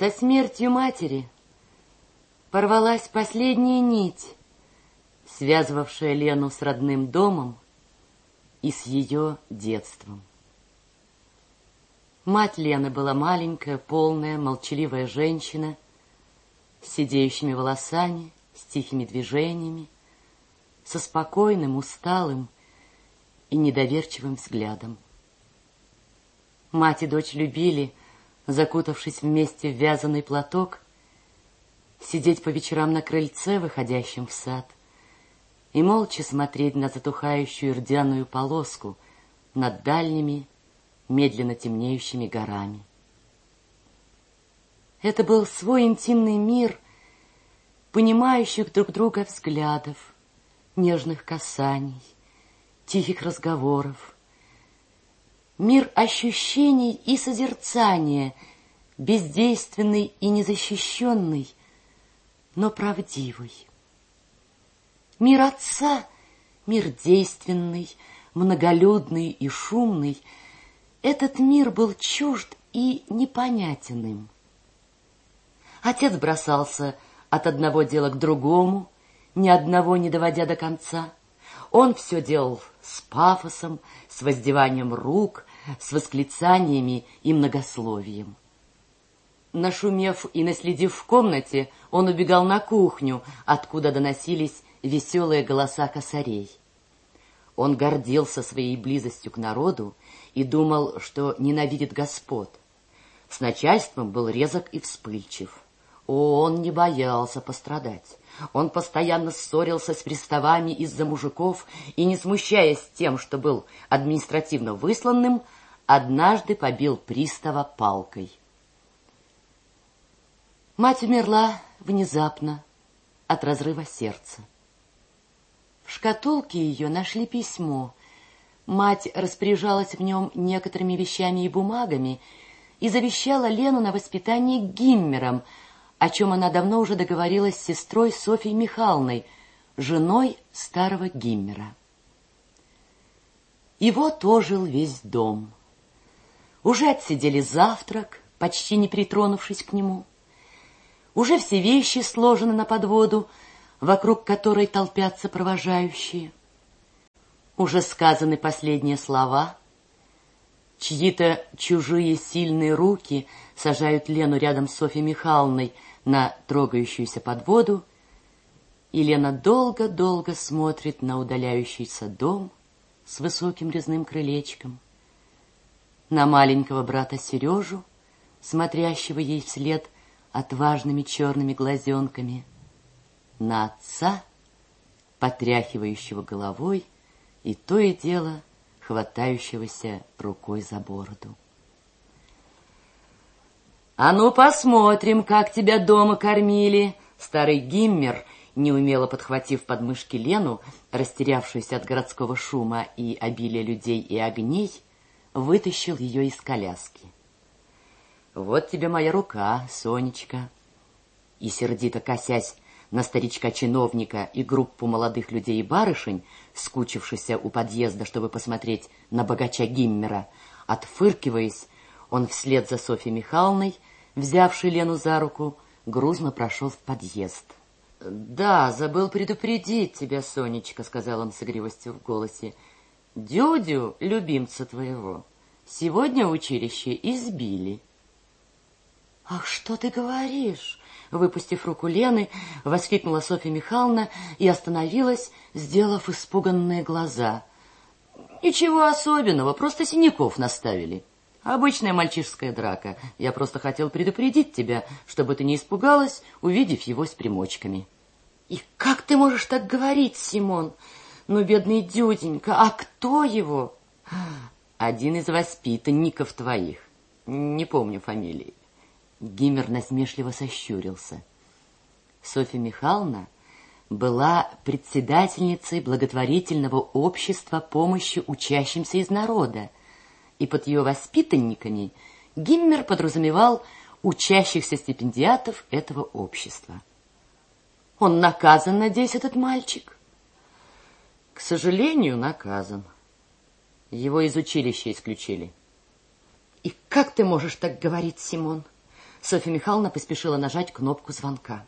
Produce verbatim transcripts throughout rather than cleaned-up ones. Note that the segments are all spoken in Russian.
Со смертью матери порвалась последняя нить, связывавшая Лену с родным домом и с ее детством. Мать Лены была маленькая, полная, молчаливая женщина с сидеющими волосами, с тихими движениями, со спокойным, усталым и недоверчивым взглядом. Мать и дочь любили, закутавшись вместе в вязаный платок, сидеть по вечерам на крыльце, выходящем в сад, и молча смотреть на затухающую рдяную полоску над дальними, медленно темнеющими горами. Это был свой интимный мир, понимающих друг друга взглядов, нежных касаний, тихих разговоров, мир ощущений и созерцания, бездейственный и незащищенный, но правдивый. Мир отца, мир действенный, многолюдный и шумный, этот мир был чужд и непонятен им. Отец бросался от одного дела к другому, ни одного не доводя до конца. Он все делал с пафосом, с воздеванием рук, с восклицаниями и многословием. Нашумев и наследив в комнате, он убегал на кухню, откуда доносились веселые голоса косарей. Он гордился своей близостью к народу и думал, что ненавидит господ. С начальством был резок и вспыльчив. О, он не боялся пострадать. Он постоянно ссорился с приставами из-за мужиков и, не смущаясь тем, что был административно высланным, однажды побил пристава палкой. Мать умерла внезапно от разрыва сердца. В шкатулке ее нашли письмо. Мать распоряжалась в нем некоторыми вещами и бумагами и завещала Лену на воспитание Гиммером, о чем она давно уже договорилась с сестрой Софьей Михайловной, женой старого Гиммера. И вот ожил весь дом. Уже отсидели завтрак, почти не притронувшись к нему. Уже все вещи сложены на подводу, вокруг которой толпятся провожающие. Уже сказаны последние слова. Чьи-то чужие сильные руки сажают Лену рядом с Софьей Михайловной на трогающуюся подводу, и Лена долго-долго смотрит на удаляющийся дом с высоким резным крылечком, на маленького брата Сережу, смотрящего ей вслед отважными черными глазенками, на отца, потряхивающего головой и то и дело хватающегося рукой за бороду. «А ну, посмотрим, как тебя дома кормили!» Старый Гиммер, неумело подхватив подмышки Лену, растерявшуюся от городского шума и обилия людей и огней, вытащил ее из коляски. «Вот тебе моя рука, Сонечка!» И, сердито косясь на старичка-чиновника и группу молодых людей и барышень, скучившихся у подъезда, чтобы посмотреть на богача Гиммера, отфыркиваясь, он вслед за Софьей Михайловной, взявший Лену за руку, грузно прошел в подъезд. «Да, забыл предупредить тебя, Сонечка», — сказал он с игривостью в голосе. «Дюдю, любимца твоего, сегодня в училище избили». «Ах, что ты говоришь?» Выпустив руку Лены, воскликнула Софья Михайловна и остановилась, сделав испуганные глаза. «Ничего особенного, просто синяков наставили. Обычная мальчишеская драка. Я просто хотел предупредить тебя, чтобы ты не испугалась, увидев его с примочками». «И как ты можешь так говорить, Симон? Ну, бедный Дюденька, а кто его?» «Один из воспитанников твоих. Не помню фамилии». Гиммер насмешливо сощурился. Софья Михайловна была председательницей благотворительного общества помощи учащимся из народа, и под ее воспитанниками Гиммер подразумевал учащихся стипендиатов этого общества. Он наказан, надеюсь, этот мальчик? К сожалению, наказан. Его из училища исключили. И как ты можешь так говорить, Симон? Софья Михайловна поспешила нажать кнопку звонка.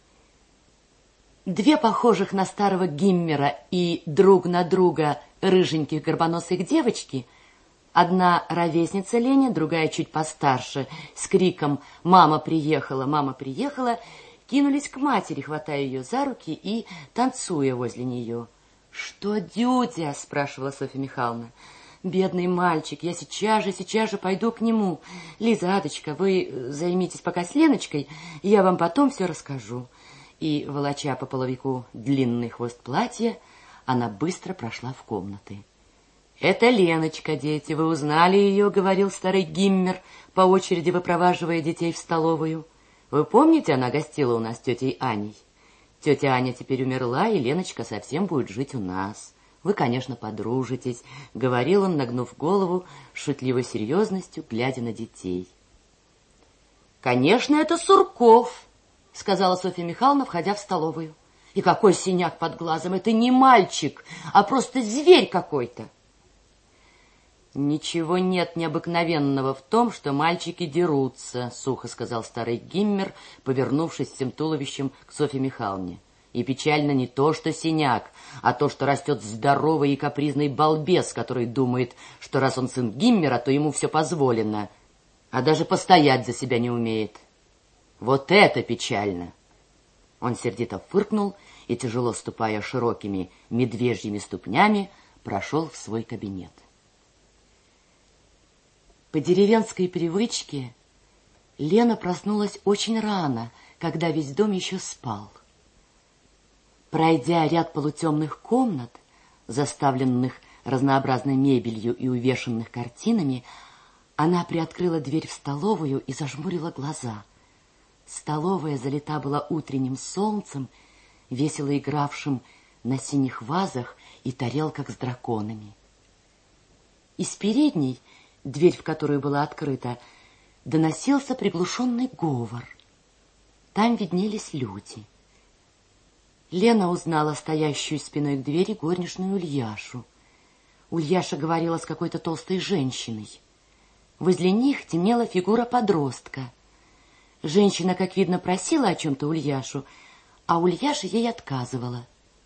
Две похожих на старого Гиммера и друг на друга рыженьких горбоносых девочки, одна ровесница Лене, другая чуть постарше, с криком «Мама приехала! Мама приехала!», кинулись к матери, хватая ее за руки и танцуя возле нее. «Что, Дюдя?» — спрашивала Софья Михайловна. «Бедный мальчик, я сейчас же, сейчас же пойду к нему. Лиза, Адочка, вы займитесь пока с Леночкой, я вам потом все расскажу». И, волоча по половику длинный хвост платья, она быстро прошла в комнаты. «Это Леночка, дети, вы узнали ее?» — говорил старый Гиммер, по очереди выпроваживая детей в столовую. «Вы помните, она гостила у нас с тетей Аней? Тетя Аня теперь умерла, и Леночка совсем будет жить у нас. Вы, конечно, подружитесь», — говорил он, нагнув голову с шутливой серьезностью, глядя на детей. «Конечно, это Сурков», — сказала Софья Михайловна, входя в столовую. «И какой синяк под глазом! Это не мальчик, а просто зверь какой-то!» «Ничего нет необыкновенного в том, что мальчики дерутся», — сухо сказал старый Гиммер, повернувшись всем туловищем к Софье Михайловне. «И печально не то, что синяк, а то, что растет здоровый и капризный балбес, который думает, что раз он сын Гиммера, то ему все позволено, а даже постоять за себя не умеет. Вот это печально!» Он сердито фыркнул и, тяжело ступая широкими медвежьими ступнями, прошел в свой кабинет. По деревенской привычке Лена проснулась очень рано, когда весь дом еще спал. Пройдя ряд полутемных комнат, заставленных разнообразной мебелью и увешанных картинами, она приоткрыла дверь в столовую и зажмурила глаза. Столовая залита была утренним солнцем, весело игравшим на синих вазах и тарелках с драконами. Из передней, дверь в которую была открыта, доносился приглушенный говор. Там виднелись люди. Лена узнала стоящую спиной к двери горничную Ульяшу. Ульяша говорила с какой-то толстой женщиной. Возле них темнела фигура подростка. Женщина, как видно, просила о чем-то Ульяшу, а Ульяша ей отказывала.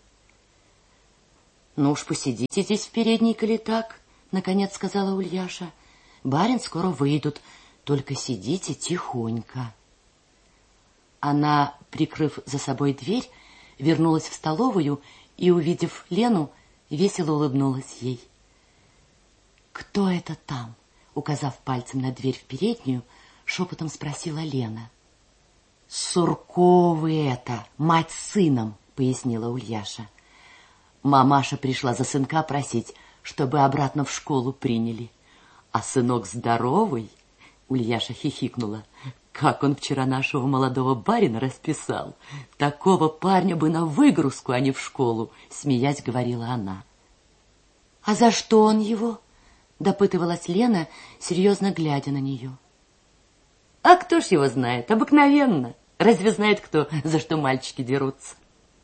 «Ну уж посидите здесь в передней, коли так», — наконец сказала Ульяша. «Барин скоро выйдут, только сидите тихонько». Она, прикрыв за собой дверь, вернулась в столовую и, увидев Лену, весело улыбнулась ей. «Кто это там?» — указав пальцем на дверь в переднюю, шепотом спросила Лена. «Сурковы это, мать с сыном», — пояснила Ульяша. «Мамаша пришла за сынка просить, чтобы обратно в школу приняли. А сынок здоровый», — Ульяша хихикнула, «как он вчера нашего молодого барина расписал. Такого парня бы на выгрузку, а не в школу», — смеясь говорила она. «А за что он его?» — допытывалась Лена, серьезно глядя на нее. «А кто ж его знает? Обыкновенно. Разве знает кто, за что мальчики дерутся?»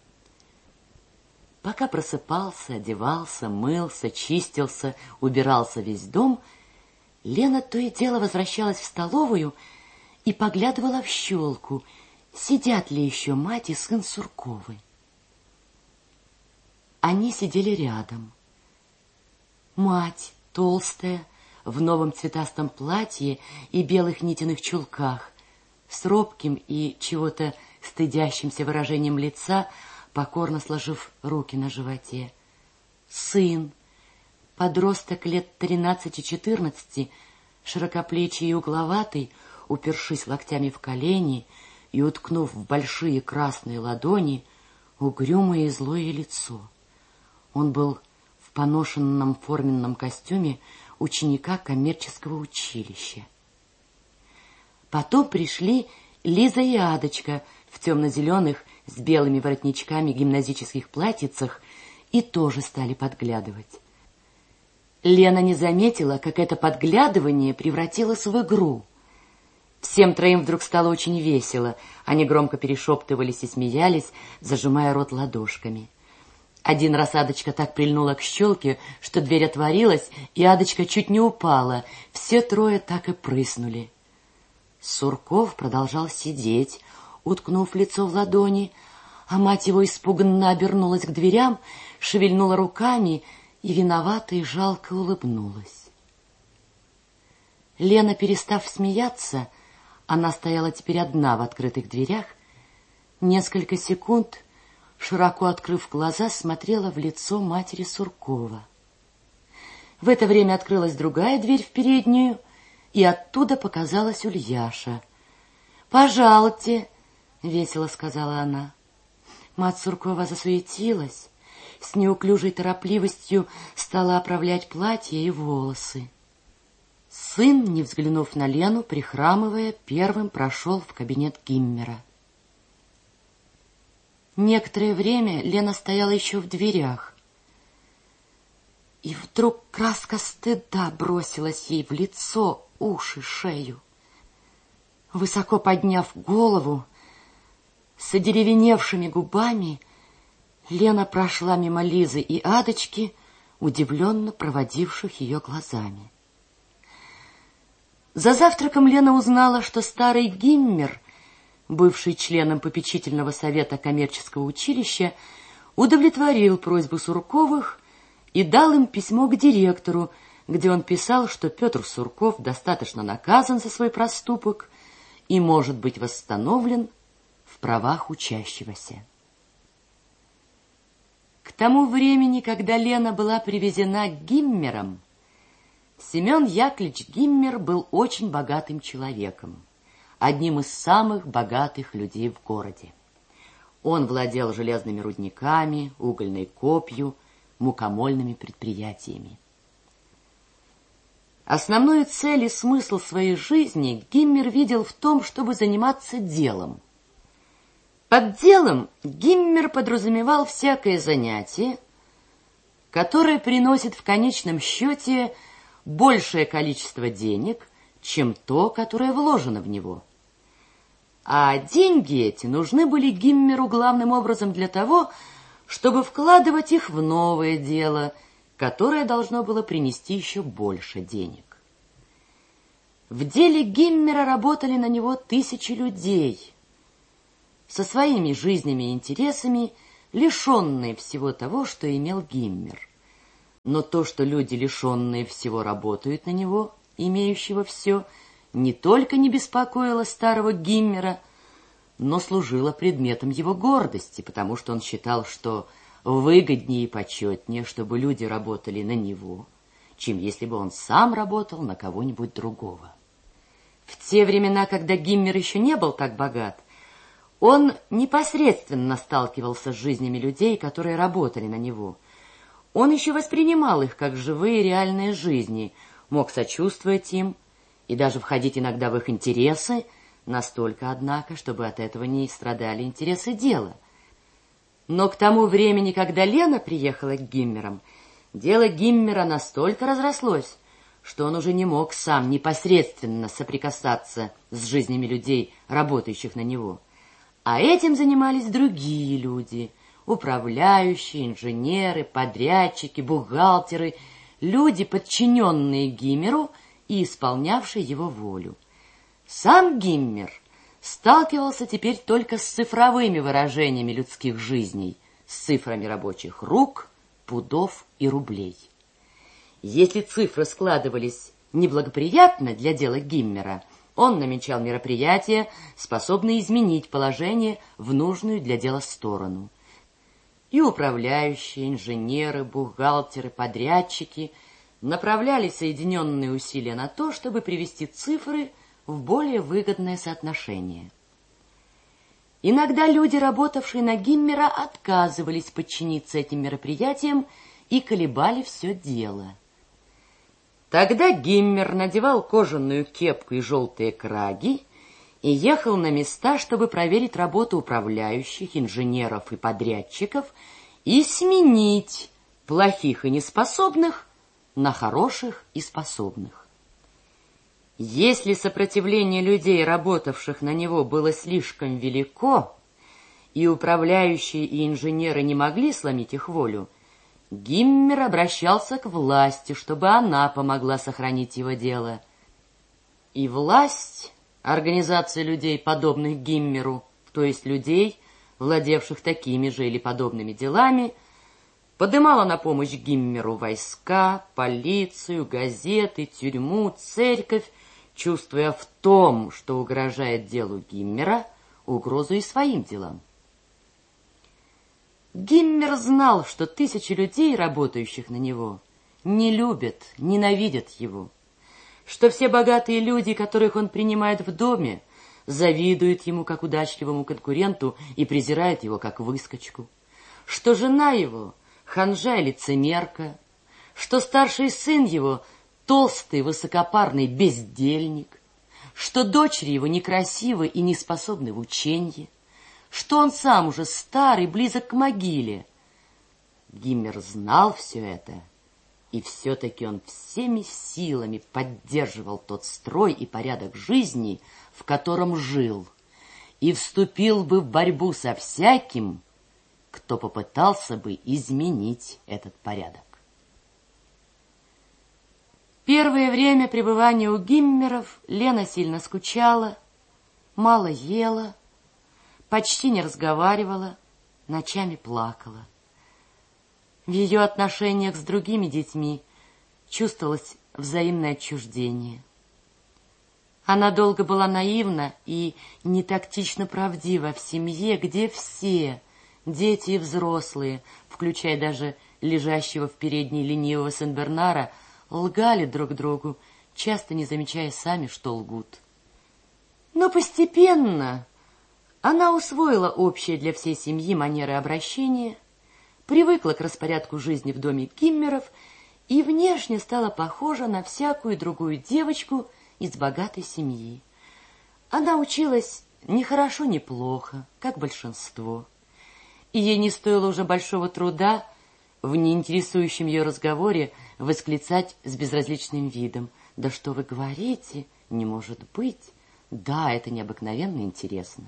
Пока просыпался, одевался, мылся, чистился, убирался весь дом, Лена то и дело возвращалась в столовую и поглядывала в щелку, сидят ли еще мать и сын Сурковы. Они сидели рядом. Мать, толстая, в новом цветастом платье и белых нитяных чулках, с робким и чего-то стыдящимся выражением лица, покорно сложив руки на животе. Сын, подросток лет тринадцати-четырнадцати, широкоплечий и угловатый, упершись локтями в колени и уткнув в большие красные ладони угрюмое и злое лицо. Он был в поношенном форменном костюме ученика коммерческого училища. Потом пришли Лиза и Адочка в темно-зеленых с белыми воротничками гимназических платьицах и тоже стали подглядывать. Лена не заметила, как это подглядывание превратилось в игру. Всем троим вдруг стало очень весело. Они громко перешептывались и смеялись, зажимая рот ладошками. Один раз Адочка так прильнула к щелке, что дверь отворилась, и Адочка чуть не упала. Все трое так и прыснули. Сурков продолжал сидеть, уткнув лицо в ладони, а мать его испуганно обернулась к дверям, шевельнула руками и виновато и жалко улыбнулась. Лена, перестав смеяться, она стояла теперь одна в открытых дверях, несколько секунд, широко открыв глаза, смотрела в лицо матери Суркова. В это время открылась другая дверь в переднюю, и оттуда показалась Ульяша. «Пожалуйте», — весело сказала она. Мать Суркова засуетилась, с неуклюжей торопливостью стала оправлять платье и волосы. Сын, не взглянув на Лену, прихрамывая, первым прошел в кабинет Гиммера. Некоторое время Лена стояла еще в дверях, и вдруг краска стыда бросилась ей в лицо, уши, шею. Высоко подняв голову, с одеревеневшими губами, Лена прошла мимо Лизы и Адочки, удивленно проводивших ее глазами. За завтраком Лена узнала, что старый Гиммер, бывший членом попечительного совета коммерческого училища, удовлетворил просьбу Сурковых и дал им письмо к директору, где он писал, что Петр Сурков достаточно наказан за свой проступок и может быть восстановлен в правах учащегося. К тому времени, когда Лена была привезена к Гиммерам, Семен Яковлевич Гиммер был очень богатым человеком, одним из самых богатых людей в городе. Он владел железными рудниками, угольной копью, мукомольными предприятиями. Основную цель и смысл своей жизни Гиммер видел в том, чтобы заниматься делом. Под делом Гиммер подразумевал всякое занятие, которое приносит в конечном счете большее количество денег, чем то, которое вложено в него. А деньги эти нужны были Гиммеру главным образом для того, чтобы вкладывать их в новое дело, которое должно было принести еще больше денег. В деле Гиммера работали на него тысячи людей, со своими жизнями и интересами, лишенные всего того, что имел Гиммер. Но то, что люди, лишенные всего, работают на него, имеющего все, не только не беспокоило старого Гиммера, но служило предметом его гордости, потому что он считал, что выгоднее и почетнее, чтобы люди работали на него, чем если бы он сам работал на кого-нибудь другого. В те времена, когда Гиммер еще не был так богат, он непосредственно сталкивался с жизнями людей, которые работали на него. Он еще воспринимал их как живые реальные жизни, мог сочувствовать им и даже входить иногда в их интересы, настолько, однако, чтобы от этого не страдали интересы дела. Но к тому времени, когда Лена приехала к Гиммерам, дело Гиммера настолько разрослось, что он уже не мог сам непосредственно соприкасаться с жизнями людей, работающих на него. А этим занимались другие люди – управляющие, инженеры, подрядчики, бухгалтеры, люди, подчиненные Гиммеру и исполнявшие его волю. Сам Гиммер сталкивался теперь только с цифровыми выражениями людских жизней, с цифрами рабочих рук, пудов и рублей. Если цифры складывались неблагоприятно для дела Гиммера, он намечал мероприятия, способные изменить положение в нужную для дела сторону. И управляющие, инженеры, бухгалтеры, подрядчики направляли соединенные усилия на то, чтобы привести цифры в более выгодное соотношение. Иногда люди, работавшие на Гиммера, отказывались подчиниться этим мероприятиям и колебали все дело. Тогда Гиммер надевал кожаную кепку и желтые краги и ехал на места, чтобы проверить работу управляющих, инженеров и подрядчиков и сменить плохих и неспособных на хороших и способных. Если сопротивление людей, работавших на него, было слишком велико, и управляющие и инженеры не могли сломить их волю, Гиммер обращался к власти, чтобы она помогла сохранить его дело. И власть Организация людей, подобных Гиммеру, то есть людей, владевших такими же или подобными делами, подымала на помощь Гиммеру войска, полицию, газеты, тюрьму, церковь, чувствуя в том, что угрожает делу Гиммера, угрозу и своим делам. Гиммер знал, что тысячи людей, работающих на него, не любят, ненавидят его, что все богатые люди, которых он принимает в доме, завидуют ему как удачливому конкуренту и презирают его как выскочку, что жена его — ханжа и лицемерка, что старший сын его — толстый, высокопарный бездельник, что дочери его некрасивы и не способны в ученье, что он сам уже старый, близок к могиле. Гиммер знал все это, и все-таки он всеми силами поддерживал тот строй и порядок жизни, в котором жил, и вступил бы в борьбу со всяким, кто попытался бы изменить этот порядок. Первое время пребывания у Гиммеров Лена сильно скучала, мало ела, почти не разговаривала, ночами плакала. В ее отношениях с другими детьми чувствовалось взаимное отчуждение. Она долго была наивна и нетактично правдива в семье, где все, дети и взрослые, включая даже лежащего в передней ленивого Сен-Бернара, лгали друг другу, часто не замечая сами, что лгут. Но постепенно она усвоила общие для всей семьи манеры обращения, привыкла к распорядку жизни в доме Гиммеров и внешне стала похожа на всякую другую девочку из богатой семьи. Она училась ни хорошо, ни плохо, как большинство, и ей не стоило уже большого труда в неинтересующем ее разговоре восклицать с безразличным видом: «Да что вы говорите? Не может быть! Да, это необыкновенно интересно».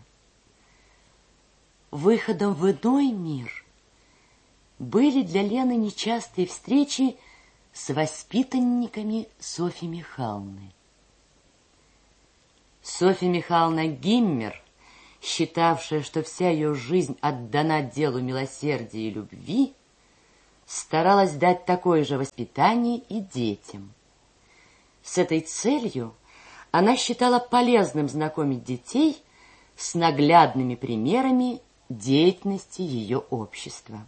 Выходом в иной мир были для Лены нечастые встречи с воспитанниками Софьи Михайловны. Софья Михайловна Гиммер, считавшая, что вся ее жизнь отдана делу милосердия и любви, старалась дать такое же воспитание и детям. С этой целью она считала полезным знакомить детей с наглядными примерами деятельности ее общества.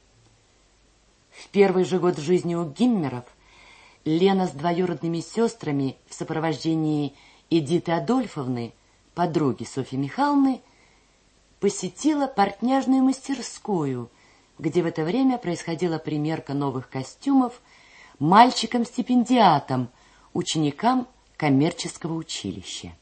В первый же год жизни у Гиммеров Лена с двоюродными сестрами в сопровождении Эдиты Адольфовны, подруги Софьи Михайловны, посетила портняжную мастерскую, где в это время происходила примерка новых костюмов мальчикам-стипендиатам, ученикам коммерческого училища.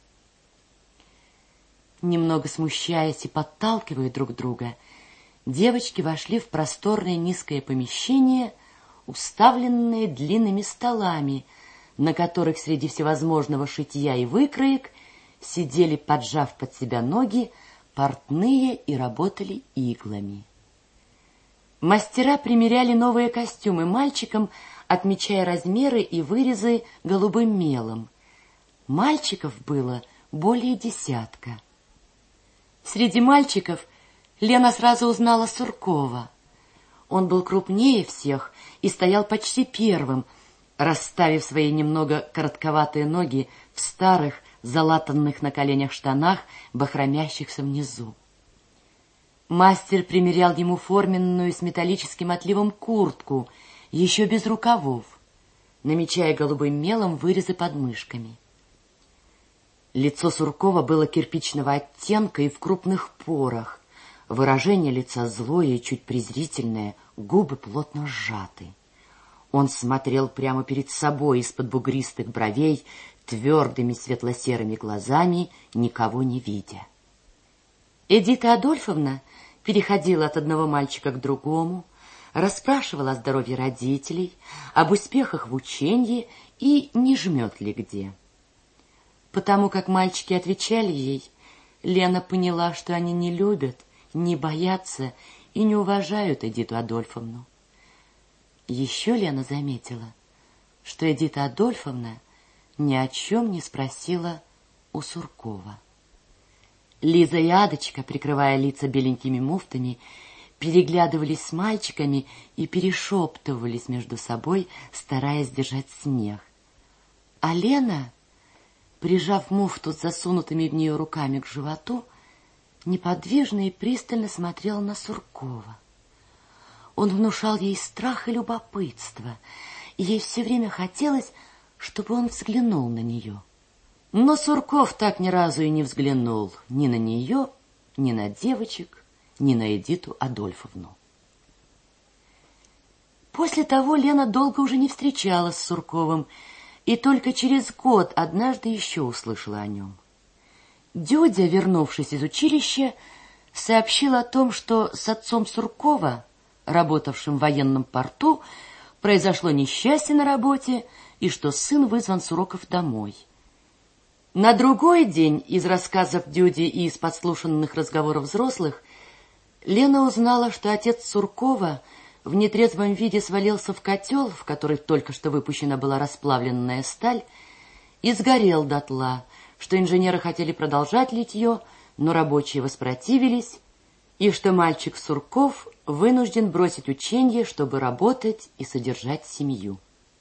Немного смущаясь и подталкивая друг друга, девочки вошли в просторное низкое помещение, уставленное длинными столами, на которых среди всевозможного шитья и выкроек сидели, поджав под себя ноги, портные и работали иглами. Мастера примеряли новые костюмы мальчикам, отмечая размеры и вырезы голубым мелом. Мальчиков было более десятка. Среди мальчиков Лена сразу узнала Суркова. Он был крупнее всех и стоял почти первым, расставив свои немного коротковатые ноги в старых, залатанных на коленях штанах, бахромящихся внизу. Мастер примерял ему форменную с металлическим отливом куртку, еще без рукавов, намечая голубым мелом вырезы под мышками. Лицо Суркова было кирпичного оттенка и в крупных порах, выражение лица злое и чуть презрительное, губы плотно сжаты. Он смотрел прямо перед собой из-под бугристых бровей, твердыми светло-серыми глазами, никого не видя. Эдита Адольфовна переходила от одного мальчика к другому, расспрашивала о здоровье родителей, об успехах в учении и не жмет ли где. Потому как мальчики отвечали ей, Лена поняла, что они не любят, не боятся и не уважают Эдиту Адольфовну. Еще Лена заметила, что Эдита Адольфовна ни о чем не спросила у Суркова. Лиза и Адочка, прикрывая лица беленькими муфтами, переглядывались с мальчиками и перешептывались между собой, стараясь держать смех. А Лена, прижав муфту с засунутыми в нее руками к животу, неподвижно и пристально смотрела на Суркова. Он внушал ей страх и любопытство, и ей все время хотелось, чтобы он взглянул на нее. Но Сурков так ни разу и не взглянул ни на нее, ни на девочек, ни на Эдиту Адольфовну. После того Лена долго уже не встречалась с Сурковым, и только через год однажды еще услышала о нем. Дюдя, вернувшись из училища, сообщил о том, что с отцом Суркова, работавшим в военном порту, произошло несчастье на работе и что сын вызван с уроков домой. На другой день из рассказов Дюди и из подслушанных разговоров взрослых Лена узнала, что отец Суркова в нетрезвом виде свалился в котел, в который только что выпущена была расплавленная сталь, и сгорел дотла, что инженеры хотели продолжать литье, но рабочие воспротивились, и что мальчик Сурков вынужден бросить ученье, чтобы работать и содержать семью.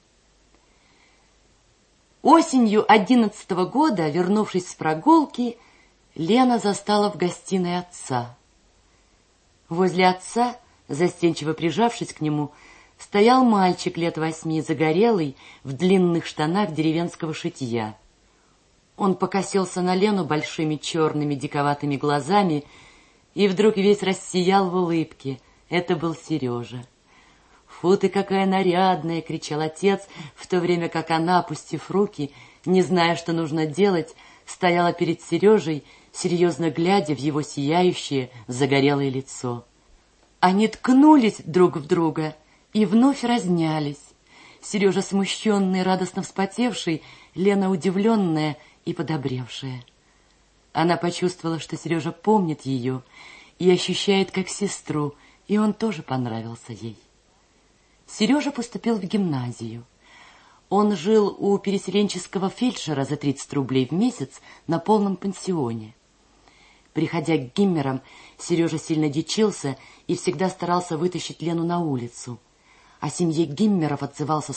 Осенью одиннадцатого года, вернувшись с прогулки, Лена застала в гостиной отца. Возле отца, застенчиво прижавшись к нему, стоял мальчик лет восьми, загорелый, в длинных штанах деревенского шитья. Он покосился на Лену большими черными диковатыми глазами и вдруг весь рассиял в улыбке. Это был Сережа. «Фу ты, какая нарядная!» — кричал отец, в то время как она, опустив руки, не зная, что нужно делать, стояла перед Сережей, серьезно глядя в его сияющее, загорелое лицо. Они ткнулись друг в друга и вновь разнялись. Сережа смущенный, радостно вспотевший, Лена удивленная и подобревшая. Она почувствовала, что Сережа помнит ее и ощущает как сестру, и он тоже понравился ей. Сережа поступил в гимназию. Он жил у переселенческого фельдшера за тридцать рублей в месяц на полном пансионе. Приходя к Гиммерам, Сережа сильно дичился и всегда старался вытащить Лену на улицу. О семье Гиммеров отзывался